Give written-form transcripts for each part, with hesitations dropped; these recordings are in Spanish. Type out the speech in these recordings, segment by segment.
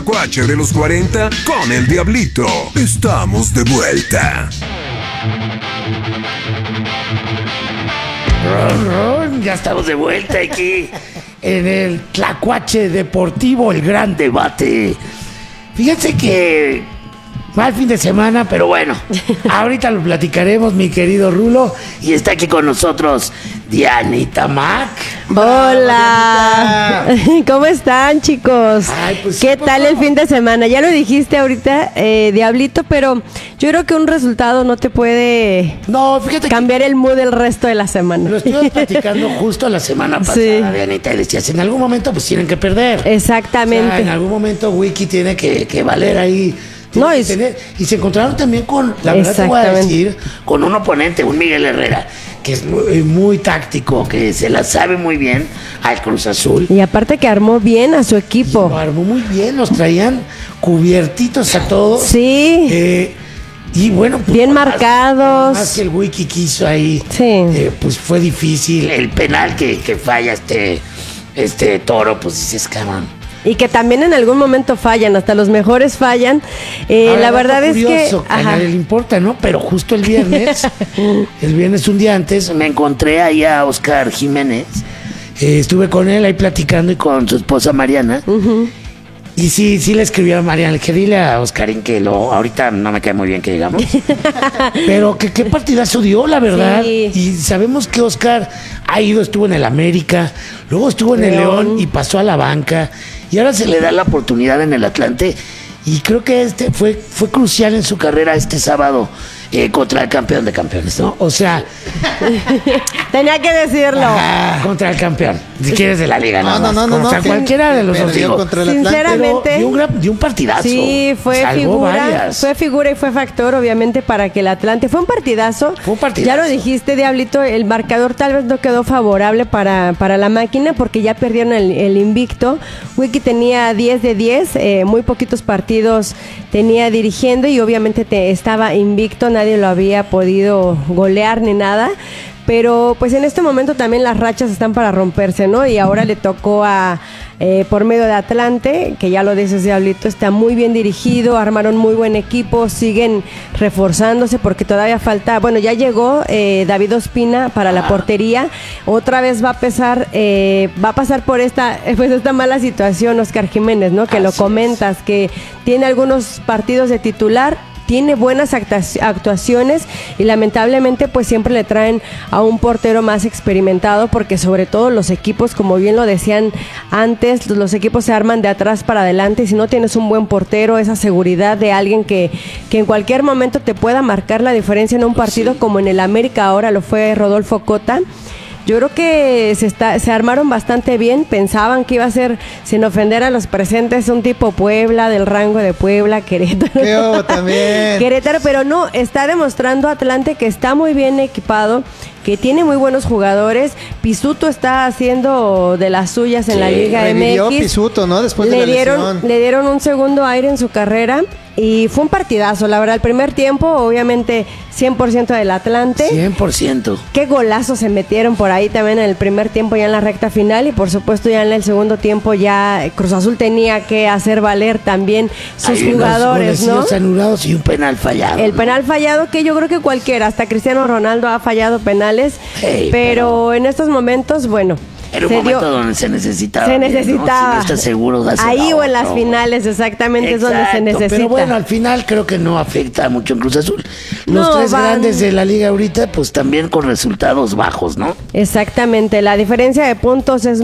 Cuache de los 40 con el Diablito. Estamos de vuelta. Ya estamos de vuelta aquí en el Tlacuache Deportivo, el gran debate. Fíjense que mal fin de semana, pero bueno, ahorita lo platicaremos, mi querido Rulo. Y está aquí con nosotros Dianita Mac. Hola, ¿cómo están, chicos? Ay, pues, ¿qué pues, tal el ¿cómo? fin de semana? Ya lo dijiste ahorita, Diablito, pero yo creo que un resultado no te puede No, fíjate que cambiar el mood el resto de la lo semana. estuvimos platicando justo la semana pasada, Sí. Dianita, y decías, en algún momento pues tienen que perder. Exactamente. O sea, en algún momento Wiki tiene que valer ahí. Tiene No, que y- tener- y se encontraron también con, la verdad te voy a Exactamente. decir, con un oponente, un Miguel Herrera, que es muy táctico, que se la sabe muy bien al Cruz Azul. Y aparte que armó bien a su Lo equipo. armó muy bien, nos traían cubiertitos a todos. Sí. Y bueno, pues, Bien por más- marcados. por más que el Wiki quiso ahí, Sí. pues fue difícil. El penal que falla este Toro, pues dices, cabrón. Y que también en algún momento fallan, hasta los mejores fallan. Ahora, La dato verdad es que... curioso, a nadie le importa, ¿no? Pero justo el viernes, un día antes, me encontré ahí a Oscar Jiménez. Estuve con él ahí platicando y con su esposa Mariana. Y sí le escribí a Mariana, le dije, dile a Oscarín que ahorita no me cae muy bien que digamos. Pero que qué partidazo dio, la verdad. Sí. Y sabemos que Oscar estuvo en el América, luego estuvo en el León y pasó a la banca. Y ahora se le da la oportunidad en el Atlante. Y creo que fue crucial en su carrera este sábado contra el campeón de campeones, ¿no? O sea, Tenía que decirlo. contra el campeón. Si quieres de la liga, No, nada no, más. no, no, Contra no. cualquiera de los dos. Perdió digo. contra el Atlante. Sinceramente. Pero dio un partidazo. Sí, fue Salvó figura, varias. fue figura y fue factor, obviamente, para que el Atlante... Fue un partidazo. Fue un partidazo. Ya lo dijiste, Diablito, el marcador tal vez no quedó favorable para la máquina porque ya perdieron el invicto. Wiki tenía 10 de 10, muy poquitos partidos tenía dirigiendo y obviamente estaba invicto, nadie lo había podido golear ni nada. Pero pues en este momento también las rachas están para romperse, ¿no? Y ahora le tocó por medio de Atlante, que ya lo dices, Diablito, está muy bien dirigido, armaron muy buen equipo, siguen reforzándose porque todavía falta, bueno, ya llegó David Ospina para la portería, otra vez va a pasar por esta mala situación Oscar Jiménez, ¿no? Que lo Así comentas, que tiene algunos partidos de titular, tiene buenas actuaciones y lamentablemente pues siempre le traen a un portero más experimentado porque sobre todo los equipos, como bien lo decían antes, los equipos se arman de atrás para adelante y si no tienes un buen portero, esa seguridad de alguien que en cualquier momento te pueda marcar la diferencia en un partido como en el América ahora lo fue Rodolfo Cota. Yo creo que se armaron bastante bien, pensaban que iba a ser, sin ofender a los presentes, un tipo Puebla, del rango de Puebla, Querétaro. ¿Qué hubo también? Querétaro, pero no, está demostrando Atlante que está muy bien equipado, que tiene muy buenos jugadores. Pisuto está haciendo de las suyas en la Liga Revivió MX. Pisuto, ¿no? Después de la lesión. Le dieron un segundo aire en su carrera y fue un partidazo, la verdad. El primer tiempo, obviamente, 100% del Atlante. 100%. Qué golazos se metieron por ahí también en el primer tiempo, ya en la recta final, y por supuesto ya en el segundo tiempo ya Cruz Azul tenía que hacer valer también sus Hay unos jugadores, ¿no? golecitos anulados y un penal fallado. El ¿no? penal fallado que yo creo que cualquiera, hasta Cristiano Ronaldo ha fallado penales, Hey, pero en estos momentos, bueno, Era un momento donde se necesitaba. se bien, ¿no? necesitaba. Si no estás seguro, dásela ahí a o en las otro. finales, exactamente, es donde se Exacto, necesita. Pero bueno, al final creo que no afecta mucho en Cruz Azul. Los No, tres van- grandes de la liga ahorita, pues también con resultados bajos, ¿no? Exactamente, la diferencia de puntos es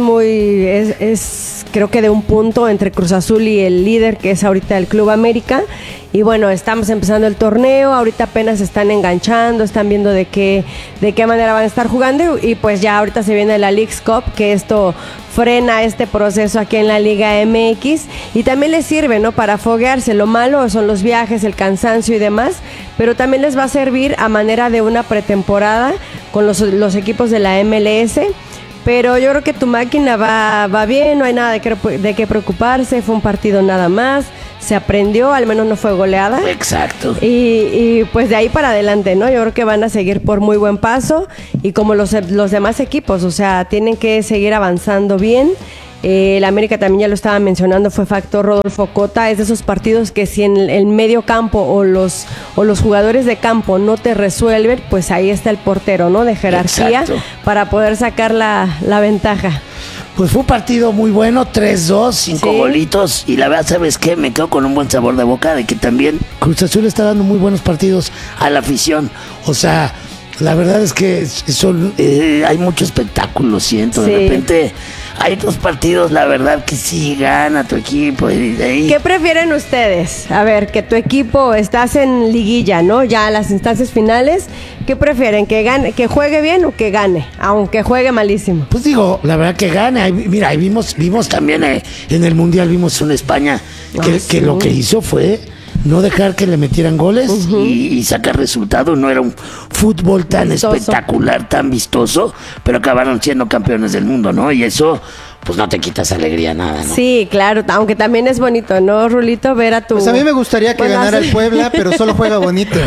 creo que de un punto entre Cruz Azul y el líder que es ahorita el Club América. Y bueno, estamos empezando el torneo, ahorita apenas están enganchando, están viendo de qué manera van a estar jugando y pues ya ahorita se viene la Leagues Cup, que esto frena este proceso aquí en la Liga MX y también les sirve, ¿no? Para foguearse. Lo malo son los viajes, el cansancio y demás, pero también les va a servir a manera de una pretemporada con los equipos de la MLS. Pero yo creo que tu máquina va bien, no hay nada de qué preocuparse, fue un partido nada más, se aprendió, al menos no fue goleada. Exacto. Y pues de ahí para adelante, ¿no? Yo creo que van a seguir por muy buen paso y como los demás equipos, o sea, tienen que seguir avanzando bien La América también ya lo estaba mencionando, fue factor Rodolfo Cota. Es de esos partidos que si en el medio campo o los jugadores de campo no te resuelven, pues ahí está el portero, ¿no? De jerarquía. Exacto. Para poder sacar la ventaja. Pues fue un partido muy bueno, 3-2, 5 golitos. Y la verdad, ¿sabes qué? Me quedo con un buen sabor de boca de que también Cruz Azul está dando muy buenos partidos a la afición. O sea, la verdad es que hay mucho espectáculo, siento. Sí. De repente hay otros partidos, la verdad, que sí gana tu equipo. Y de ahí... ¿Qué prefieren ustedes? A ver, que tu equipo estás en liguilla, ¿no? Ya las instancias finales. ¿Qué prefieren? ¿Que gane, que juegue bien o que gane? Aunque juegue malísimo. Pues digo, la verdad que gana. Ahí, mira, ahí vimos también en el Mundial, vimos una España que lo que hizo fue no dejar que le metieran goles y sacar resultados. No era un fútbol tan Vistoso. espectacular, tan vistoso, pero acabaron siendo campeones del mundo, ¿no? Y eso, pues no te quitas alegría nada, ¿no? Sí, claro, aunque también es bonito, ¿no, Rulito? Ver a tu... Pues a mí me gustaría que Bueno, ganara así- el Puebla, pero solo juega bonito.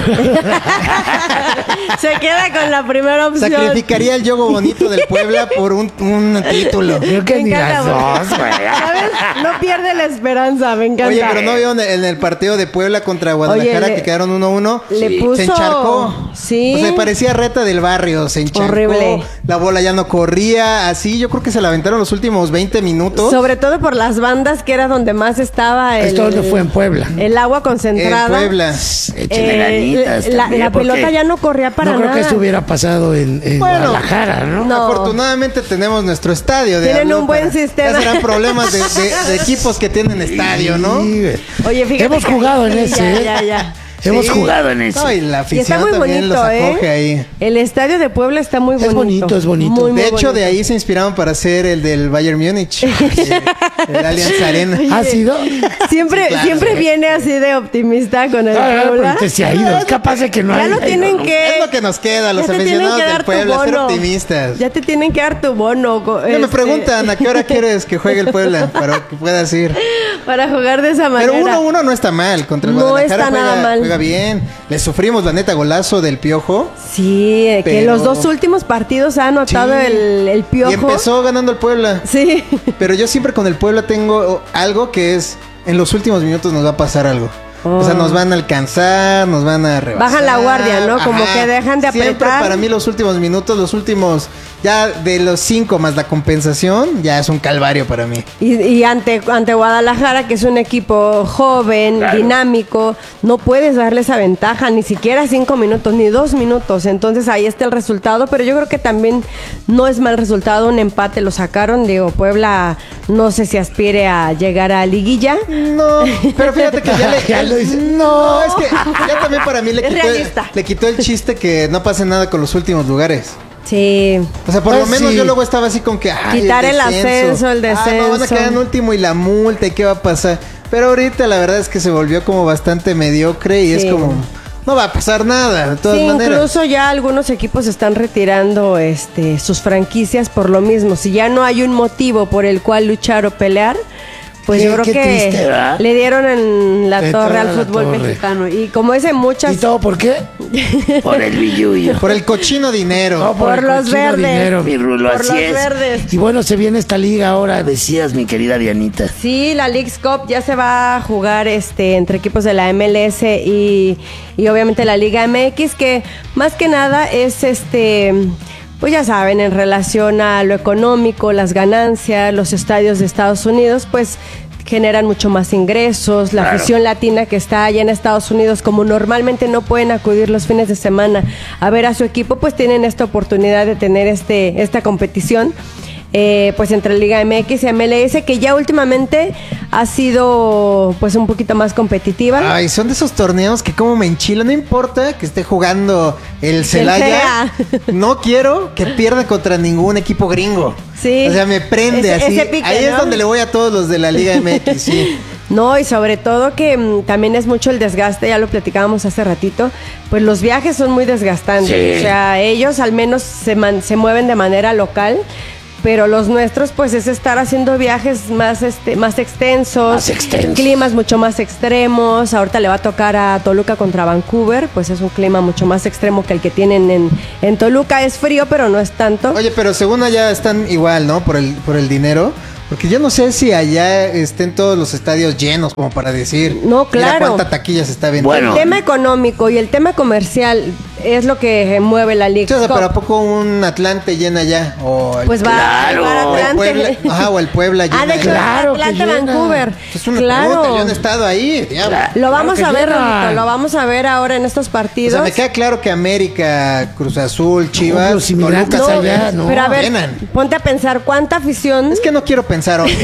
Se queda con la primera opción. Sacrificaría el yogo bonito del Puebla por un título. Creo que Me ni las encanta, dos, güey. ¿Sabes? No pierde la esperanza, me encanta. Oye, pero no vieron en el partido de Puebla contra Guadalajara Oye, que quedaron 1-1. le Sí. puso- Se encharcó. Sí. O sea, parecía reta del barrio. Se encharcó. Horrible. La bola ya no corría. Así, yo creo que se la aventaron los últimos 20 minutos. Sobre todo por las bandas, que era donde más estaba Esto no fue en Puebla. el agua En concentrada. Puebla. Échenle ganitas la también, porque pelota ya no corría para no creo nada. que esto hubiera pasado en Bueno, Guadalajara, ¿no? No. Afortunadamente tenemos nuestro estadio. Tienen un buen para- sistema. Ya serán problemas de equipos que tienen estadio, ¿no? Sí, güey. Oye, fíjate Hemos que- jugado en Sí, ese, Ya, ¿eh? ya. Hemos Sí. jugado en ese. No, y la Y está afición muy también bonito, los acoge ahí. El estadio de Puebla está muy bonito. bonito, es bonito. Muy, muy De hecho, bonito. de ahí se inspiraron para hacer el del Bayern Múnich. el Allianz Arena. ¿Ha sido? Siempre, Sí, claro. siempre viene así de optimista con el Ah, Puebla. pero se ha ido. Es capaz de que no Ya haya lo ido, tienen ¿no? que... Es lo que nos queda, los ya te aficionados tienen que del dar tu Puebla, ser bono. optimistas. Ya te tienen que dar tu bono. Ya me preguntan a qué hora quieres que juegue el Puebla para que puedas ir. Para jugar de esa manera. Pero 1-1 no está mal. Contra el No Guadalajara está nada juega, mal. juega bien. Le sufrimos, la neta, golazo del Piojo. Sí, que Pero- los dos últimos partidos ha anotado Sí. el Piojo. Y empezó ganando el Puebla. Sí. Pero yo siempre con el Puebla tengo algo que es, en los últimos minutos nos va a pasar algo. O sea, nos van a alcanzar, nos van a rebasar. Bajan la guardia, ¿no? Como que dejan de Siempre apretar. para mí los últimos minutos, ya de los 5 más la compensación, ya es un calvario para mí. Y ante Guadalajara, que es un equipo joven, Claro. dinámico, no puedes darle esa ventaja, ni siquiera 5 minutos, ni 2 minutos. Entonces ahí está el resultado, pero yo creo que también no es mal resultado, un empate lo sacaron. Digo, Puebla no sé si aspire a llegar a liguilla. No, pero fíjate que Ya lo hice. No, es que ya también para mí Es realista. le quitó el chiste que no pase nada con los últimos lugares. Sí. O sea, por Pues lo menos sí. yo luego estaba así con que... ay, Quitar el ascenso, el no, van a descenso. quedar en último y la multa y qué va a pasar. Pero ahorita la verdad es que se volvió como bastante mediocre y Sí. es como... No va a pasar nada, de todas Sí, maneras. incluso ya algunos equipos están retirando sus franquicias por lo mismo. Si ya no hay un motivo por el cual luchar o pelear, pues Qué- yo creo qué que triste, ¿verdad? le dieron en la Le torre al dieron la fútbol torre. mexicano. Y como dicen muchas... ¿Y todo por qué? Por el billuyo. Por el cochino dinero. No, Por el los cochino verdes. dinero, mi Rulo, Por así los es. verdes. Y bueno, se viene esta liga ahora, decías, mi querida Dianita. Sí, la Leagues Cup ya se va a jugar entre equipos de la MLS y obviamente la Liga MX, que más que nada es pues ya saben, en relación a lo económico, las ganancias, los estadios de Estados Unidos, pues generan mucho más ingresos. La Claro. afición latina que está allá en Estados Unidos, como normalmente no pueden acudir los fines de semana a ver a su equipo, pues tienen esta oportunidad de tener esta competición. Pues entre Liga MX y MLS, que ya últimamente ha sido pues un poquito más competitiva. Ay, son de esos torneos que como me enchila. No importa que esté jugando el Celaya. No quiero que pierda contra ningún equipo gringo. Sí. O sea, me prende Ese- así. ese pique, Ahí es ¿no? donde le voy a todos los de la Liga MX, sí. No, y sobre todo que también es mucho el desgaste, ya lo platicábamos hace ratito, pues los viajes son muy desgastantes. Sí. O sea, ellos al menos se mueven de manera local, pero los nuestros pues es estar haciendo viajes más extensos, Más extensos. climas mucho más extremos. Ahorita le va a tocar a Toluca contra Vancouver, pues es un clima mucho más extremo que el que tienen en Toluca. Es frío, pero no es tanto. Oye, pero según allá están igual, ¿no? Por el dinero. Porque yo no sé si allá estén todos los estadios llenos como para decir. No, mira claro. cuánta taquilla se está vendiendo. Bueno. El tema económico y el tema comercial es lo que mueve la Leagues Sí, o sea, Cup. pero ¿a poco un Atlante llena ya? O el, Pues va Claro. a o el Atlante. Puebla, ajá, o el Puebla llena. De hecho, ya. Claro que Atlanta, llena. Vancouver. Es una claro. pregunta, yo no he estado ahí. Diablo. Lo vamos Claro a que ver, llena. Rodito, lo vamos a ver ahora en estos O partidos. sea, me queda claro que América, Cruz Azul, Chivas, los inmigrantes Toluca, allá, no. Pero a ver, llenan. ponte a pensar cuánta afición. Es que no quiero pensar hoy.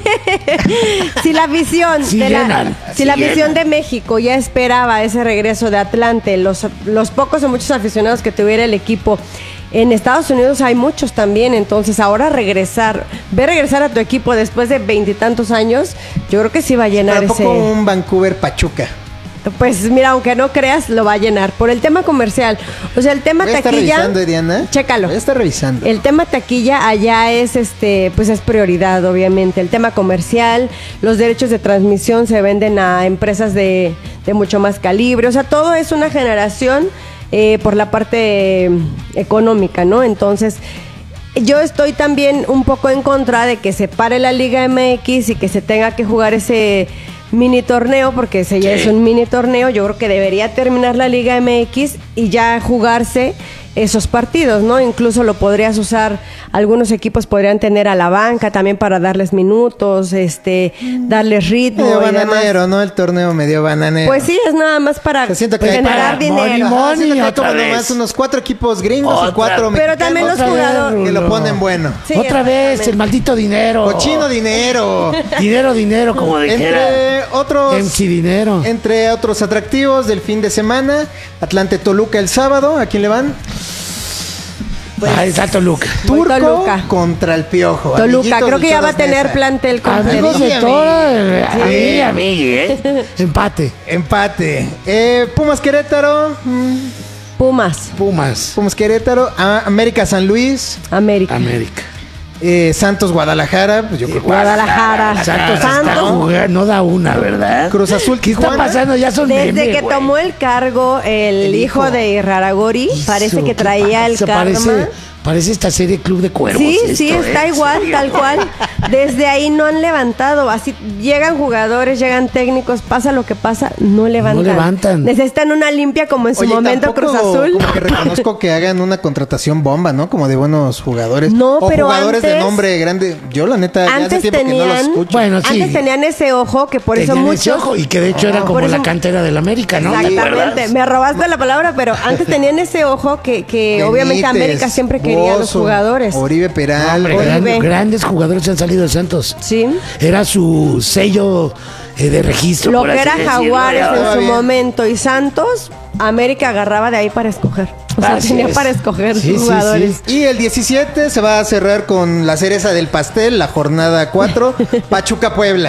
Si la afición Sí de llenan, si sí la afición llenan. de México ya esperaba ese regreso de Atlante, los pocos o muchos aficionados que tuviera el equipo. En Estados Unidos hay muchos también, entonces ahora ver regresar a tu equipo después de 20 y tantos años, yo creo que sí va a llenar Pero ¿a poco ese. un Vancouver Pachuca? Pues mira, aunque no creas, lo va a llenar. Por el tema comercial. O sea, el tema Voy a estar taquilla. revisando, Diana. Chécalo. Voy a estar revisando. El tema taquilla allá es pues es prioridad, obviamente. El tema comercial, los derechos de transmisión se venden a empresas de mucho más calibre. O sea, todo es una generación por la parte económica, ¿no? Entonces, yo estoy también un poco en contra de que se pare la Liga MX y que se tenga que jugar ese mini torneo, porque ese ya es un mini torneo. Yo creo que debería terminar la Liga MX y ya jugarse esos partidos, ¿no? Incluso lo podrías usar, algunos equipos podrían tener a la banca también para darles minutos, darles ritmo. Medio y demás. bananero, ¿no? El torneo medio bananero. Pues sí, es nada más para Se siento que hay generar para dinero. money, Siento que hay otra como vez. nomás unos 4 equipos gringos y Otra. 4 Pero mexicanos también los Otra vez, jugadores. que lo Rulo. ponen bueno. Sí, Otra vez, exactamente. el maldito dinero. Cochino dinero. Dinero, como dijera. MC Dinero. Entre otros atractivos del fin de semana, Atlante Toluca el sábado. ¿A quién le van? Ahí está Toluca. Voy Turco Toluca. contra el Piojo. Toluca, amiguitos creo del que ya va a Toros tener Nesa. plantel completo. Amigos de Sí, todo. Amigui, Empate. Empate. Pumas Querétaro. Pumas, Pumas. Querétaro. América San Luis. América. América. Santos Guadalajara. Pues yo creo que Guadalajara. Santos está Santos. jugando, no da una, ¿verdad? Cruz Azul, ¿Qué está Tijuana. pasando? Ya son Desde meme, que güey. tomó el cargo el hijo de Iraragorri, parece que ¿Qué traía el pasa? karma. Parece esta serie Club de Cuervos. Sí, esto, sí, está ¿eh? igual, Sí, tal cual. Desde ahí no han levantado. Así llegan jugadores, llegan técnicos, pasa lo que pasa, no levantan. No levantan. Necesitan una limpia como en su Oye, momento tampoco Cruz Azul. Como que reconozco que hagan una contratación bomba, ¿no? Como de buenos jugadores. No, o pero jugadores de antes- nombre grande. Yo, la neta, ya hace Antes tiempo que no los tenían, escucho. Bueno, sí. antes tenían ese ojo que por eso Tenían ese muchos. ojo, y que de hecho era como Por eso- la cantera del América, ¿no? ¿Te Exactamente, acuerdas? me robaste la palabra, pero antes tenían ese ojo que obviamente Benítez, América siempre quería a los Bozo, jugadores. Oribe Peral. Hombre, Oribe. grandes jugadores han salido de Santos. Sí. Era su sello de registro. Lo por que así era decirlo. Jaguares en su bien. momento y Santos, América agarraba de ahí para escoger. O sea, Así tenía es. para escoger Sí, sí, jugadores. sí. Y el 17 se va a cerrar con la cereza del pastel, la jornada 4, Pachuca Puebla.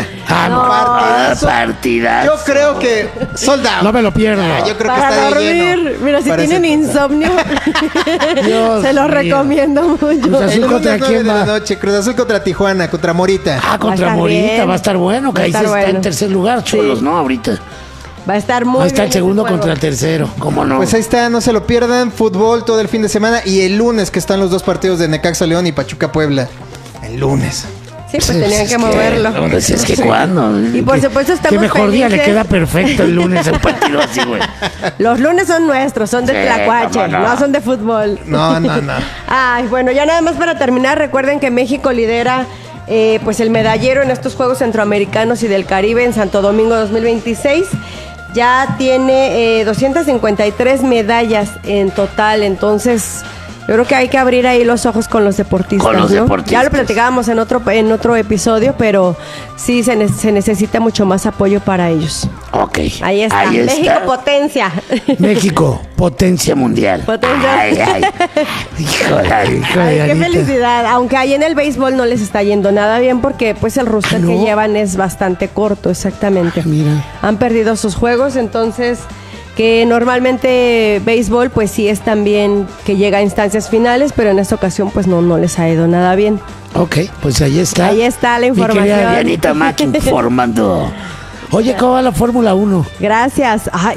Partidazo. Yo creo que sold out. No me lo pierdo. Yo creo que Para está dormir. lleno. Mira, si Parece- tienen insomnio, Dios se los mío. recomiendo Cruz mucho. Azul. El ¿Contra lunes 9 quién de la va? noche, Cruz Azul contra Tijuana, contra Morita. Ah, Va a contra estar Morita. bien. Va a estar bueno. Que Va a ahí se estar está bueno. en tercer lugar. Cholos, Sí. ¿no? Ahorita. Va a estar muy Ahí está el bien segundo ese juego. contra el tercero. ¿Cómo no? Pues ahí está, no se lo pierdan. Fútbol todo el fin de semana. Y el lunes que están los dos partidos de Necaxa León y Pachuca Puebla. El lunes. Sí, pues tenían que moverlo. Es que cuándo. Y por supuesto estamos Qué mejor día, le felices. queda perfecto el lunes un partido así, güey. Los lunes son nuestros, son de Sí, Tlacuache, cómo no. no son de fútbol. No, no, no. Ay, bueno, ya nada más para terminar, recuerden que México lidera pues el medallero en estos Juegos Centroamericanos y del Caribe en Santo Domingo 2026. Ya tiene 253 medallas en total, entonces yo creo que hay que abrir ahí los ojos con los deportistas. Con los ¿no? deportistas. Ya lo platicábamos en otro episodio, pero sí se necesita mucho más apoyo para ellos. Ok. Ahí está, México potencia. México, potencia mundial. Potencia. Ay, ay. Híjole, Ay, qué Anita. felicidad. Aunque ahí en el béisbol no les está yendo nada bien porque pues el roster ¿no? que llevan es bastante corto, exactamente. Mira. Han perdido sus juegos, entonces que normalmente béisbol pues sí es también que llega a instancias finales, pero en esta ocasión pues no les ha ido nada bien. Ok, pues ahí está. Ahí está la Mi información. querida Dianita Mac informando. Oye, ¿cómo va la Fórmula 1? Gracias. Ay,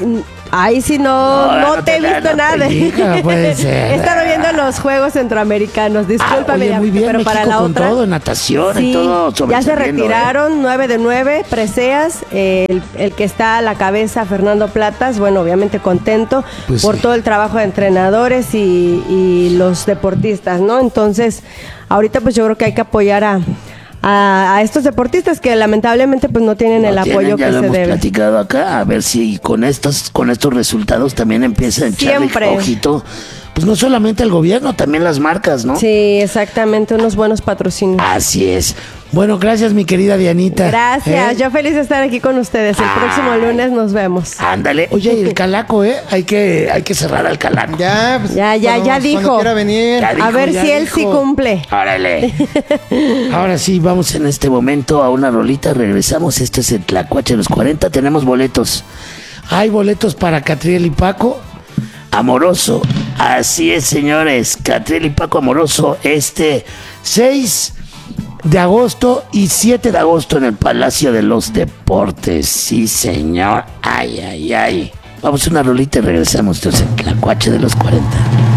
Ahí sí no te he visto nada. No puede ser. He estado viendo los Juegos Centroamericanos. Discúlpame, oye, muy bien, pero México para la con otra. todo, en natación, Sí, en todo. ya se sobresaliendo, retiraron 9 de 9 preseas. El que está a la cabeza, Fernando Platas, bueno, obviamente contento Pues por sí. todo el trabajo de entrenadores y los deportistas, ¿no? Entonces, ahorita pues yo creo que hay que apoyar a estos deportistas que lamentablemente pues no tienen el No tienen, apoyo ya que lo se hemos debe. platicado acá, a ver si con estos resultados también empieza a echarle Siempre. ojito, pues no solamente el gobierno, también las marcas, ¿no? Sí, exactamente, unos buenos patrocinios. Así es. Bueno, gracias mi querida Dianita. Gracias, ¿Eh? yo feliz de estar aquí con ustedes. El próximo lunes nos vemos. Ándale. Oye, y el calaco, hay que cerrar al calaco. Ya, pues, Ya cuando dijo. quiera venir. Ya dijo, A ver ya si él sí dijo. cumple. Órale. Ahora sí, vamos en este momento a una rolita. Regresamos. Este es el Tlacuache de los 40. Tenemos boletos. Hay boletos para Catriel y Paco. Amoroso. Así es, señores. Catriel y Paco Amoroso. 6 de agosto y 7 de agosto en el Palacio de los Deportes. Sí, señor. Ay, ay, ay. Vamos a una rolita y regresamos. Entonces, el Tlacuache de los 40.